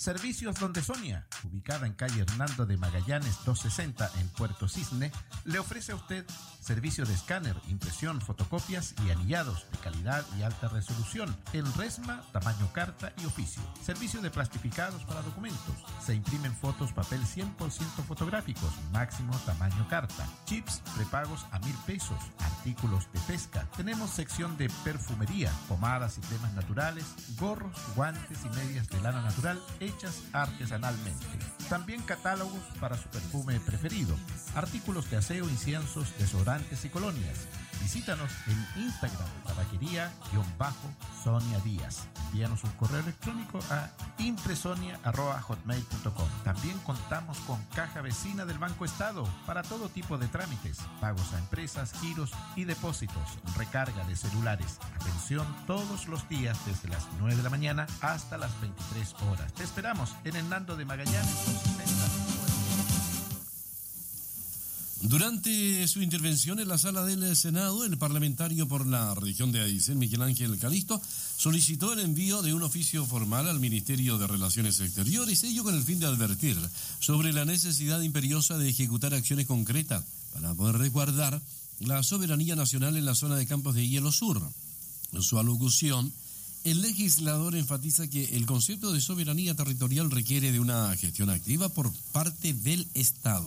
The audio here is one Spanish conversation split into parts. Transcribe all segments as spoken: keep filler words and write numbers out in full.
Servicios Donde Sonia, ubicada en calle Hernando de Magallanes doscientos sesenta en Puerto Cisne, le ofrece a usted servicio de escáner, impresión, fotocopias y anillados de calidad y alta resolución en resma, tamaño carta y oficio. Servicio de plastificados para documentos. Se imprimen fotos papel cien por ciento fotográficos, máximo tamaño carta. Chips prepagos a mil pesos. Artículos de pesca. Tenemos sección de perfumería, pomadas y cremas naturales, gorros, guantes y medias de lana natural hechas artesanalmente. También catálogos para su perfume preferido. Artículos de aseo, inciensos, desodorantes y colonias. Visítanos en Instagram, tabaquería-Sonia Díaz. Envíanos un correo electrónico a impresonia arroba hotmail punto com. También contamos con caja vecina del Banco Estado para todo tipo de trámites, pagos a empresas, giros y depósitos, recarga de celulares. Atención todos los días desde las nueve de la mañana hasta las veintitrés horas. Te esperamos en Hernando de Magallanes doscientos sesenta. Durante su intervención en la sala del Senado, el parlamentario por la región de Aysén, Miguel Ángel Calisto, solicitó el envío de un oficio formal al Ministerio de Relaciones Exteriores, ello con el fin de advertir sobre la necesidad imperiosa de ejecutar acciones concretas para poder resguardar la soberanía nacional en la zona de Campos de Hielo Sur. En su alocución, el legislador enfatiza que el concepto de soberanía territorial requiere de una gestión activa por parte del Estado.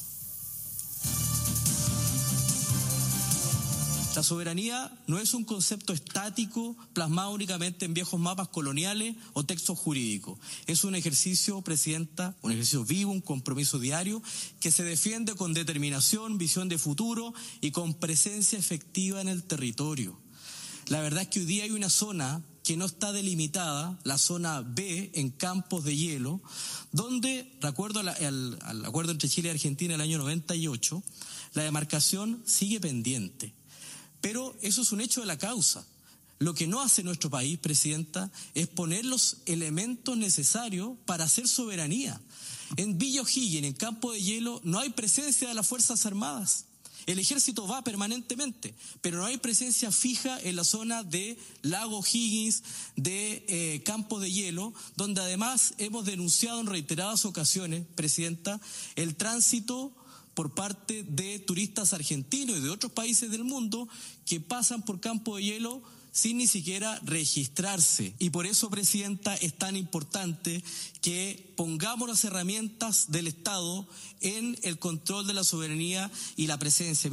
La soberanía no es un concepto estático plasmado únicamente en viejos mapas coloniales o textos jurídicos. Es un ejercicio, Presidenta, un ejercicio vivo, un compromiso diario que se defiende con determinación, visión de futuro y con presencia efectiva en el territorio. La verdad es que hoy día hay una zona que no está delimitada, la zona B en Campos de Hielo, donde, de acuerdo al, al, al acuerdo entre Chile y Argentina del año noventa y ocho, la demarcación sigue pendiente. Pero eso es un hecho de la causa. Lo que no hace nuestro país, Presidenta, es poner los elementos necesarios para hacer soberanía. En Villa O'Higgins, en Campo de Hielo, no hay presencia de las Fuerzas Armadas. El ejército va permanentemente, pero no hay presencia fija en la zona de Lago O'Higgins, de eh, Campo de Hielo, donde además hemos denunciado en reiteradas ocasiones, Presidenta, el tránsito por parte de turistas argentinos y de otros países del mundo que pasan por Campo de Hielo sin ni siquiera registrarse. Y por eso, Presidenta, es tan importante que pongamos las herramientas del Estado en el control de la soberanía y la presencia.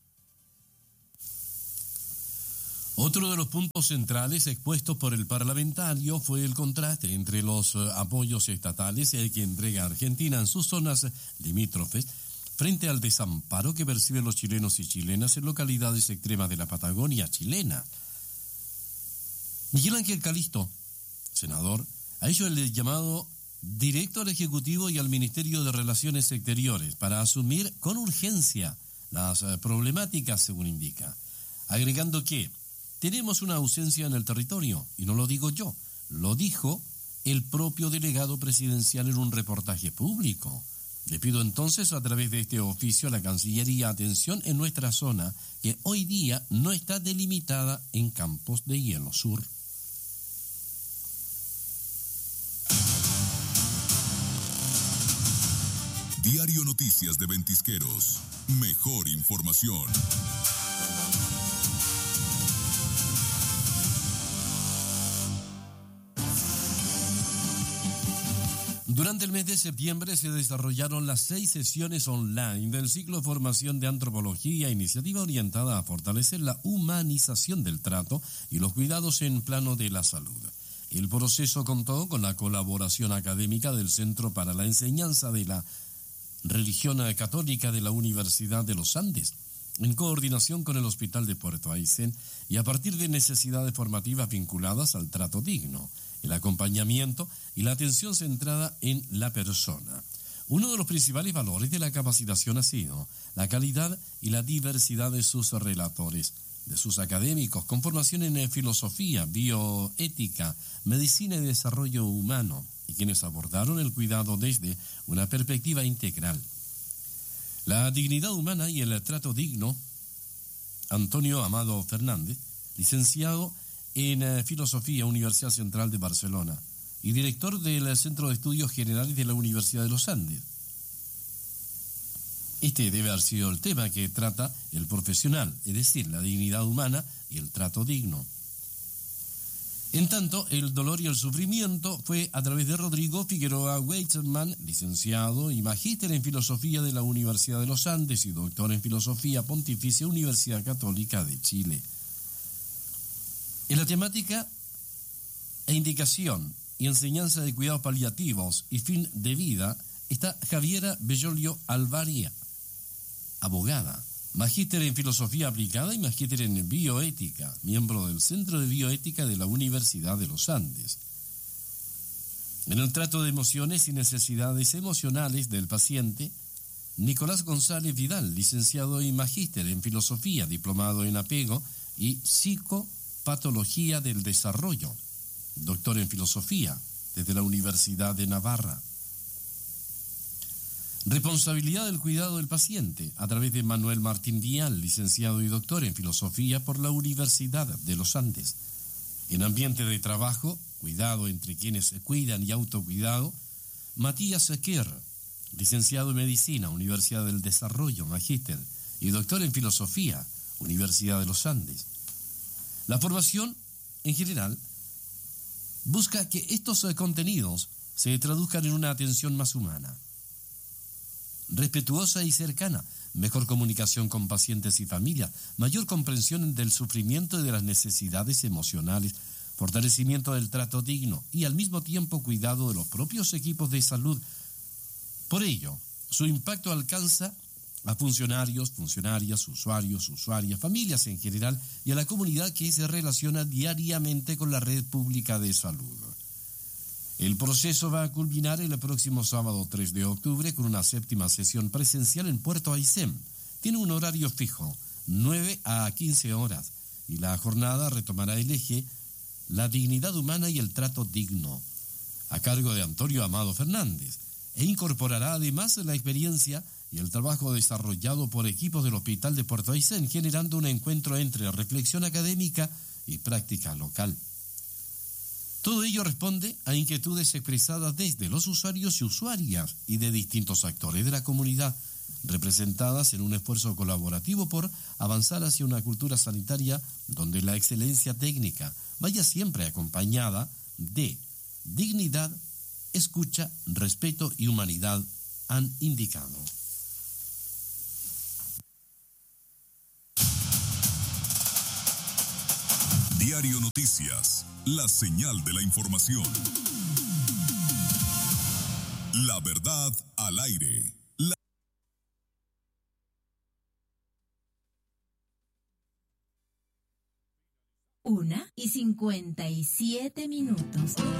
Otro de los puntos centrales expuestos por el parlamentario fue el contraste entre los apoyos estatales que entrega Argentina en sus zonas limítrofes frente al desamparo que perciben los chilenos y chilenas en localidades extremas de la Patagonia chilena. Miguel Ángel Calisto, senador, ha hecho el llamado directo al Ejecutivo y al Ministerio de Relaciones Exteriores para asumir con urgencia las problemáticas, según indica, agregando que tenemos una ausencia en el territorio, y no lo digo yo, lo dijo el propio delegado presidencial en un reportaje público. Le pido entonces a través de este oficio a la Cancillería atención en nuestra zona que hoy día no está delimitada en Campos de Hielo Sur. Diario Noticias de Ventisqueros. Mejor información. Durante el mes de septiembre se desarrollaron las seis sesiones online del ciclo de formación de antropología, iniciativa orientada a fortalecer la humanización del trato y los cuidados en plano de la salud. El proceso contó con la colaboración académica del Centro para la Enseñanza de la Religión Católica de la Universidad de los Andes, en coordinación con el Hospital de Puerto Aysén y a partir de necesidades formativas vinculadas al trato digno, el acompañamiento y la atención centrada en la persona. Uno de los principales valores de la capacitación ha sido la calidad y la diversidad de sus relatores, de sus académicos, con formación en filosofía, bioética, medicina y desarrollo humano, y quienes abordaron el cuidado desde una perspectiva integral. La dignidad humana y el trato digno. Antonio Amado Fernández, licenciado en Filosofía, Universidad Central de Barcelona, y director del Centro de Estudios Generales de la Universidad de los Andes. Este debe haber sido el tema que trata el profesional, es decir, la dignidad humana y el trato digno. En tanto, el dolor y el sufrimiento fue a través de Rodrigo Figueroa Weitzman, licenciado y magíster en Filosofía de la Universidad de los Andes y doctor en Filosofía Pontificia Universidad Católica de Chile. En la temática e indicación y enseñanza de cuidados paliativos y fin de vida está Javiera Bellolio Alvaria, abogada, magíster en Filosofía Aplicada y magíster en Bioética, miembro del Centro de Bioética de la Universidad de los Andes. En el trato de emociones y necesidades emocionales del paciente, Nicolás González Vidal, licenciado y magíster en Filosofía, diplomado en Apego y Psicopatología del Desarrollo, doctor en Filosofía desde la Universidad de Navarra. Responsabilidad del cuidado del paciente, a través de Manuel Martín Vial, licenciado y doctor en Filosofía por la Universidad de los Andes. En ambiente de trabajo, cuidado entre quienes se cuidan y autocuidado, Matías Equer, licenciado en Medicina, Universidad del Desarrollo, magíster, y doctor en Filosofía, Universidad de los Andes. La formación, en general, busca que estos contenidos se traduzcan en una atención más humana, respetuosa y cercana, mejor comunicación con pacientes y familia, mayor comprensión del sufrimiento y de las necesidades emocionales, fortalecimiento del trato digno y al mismo tiempo cuidado de los propios equipos de salud. Por ello, su impacto alcanza a funcionarios, funcionarias, usuarios, usuarias, familias en general y a la comunidad que se relaciona diariamente con la red pública de salud. El proceso va a culminar el próximo sábado tres de octubre con una séptima sesión presencial en Puerto Aysén. Tiene un horario fijo, nueve a quince horas, y la jornada retomará el eje La dignidad humana y el trato digno, a cargo de Antonio Amado Fernández, e incorporará además la experiencia y el trabajo desarrollado por equipos del Hospital de Puerto Aysén, generando un encuentro entre reflexión académica y práctica local. Todo ello responde a inquietudes expresadas desde los usuarios y usuarias y de distintos actores de la comunidad, representadas en un esfuerzo colaborativo por avanzar hacia una cultura sanitaria donde la excelencia técnica vaya siempre acompañada de dignidad, escucha, respeto y humanidad, han indicado. Diario Noticias, la señal de la información. La verdad al aire. La... Una y cincuenta y siete minutos.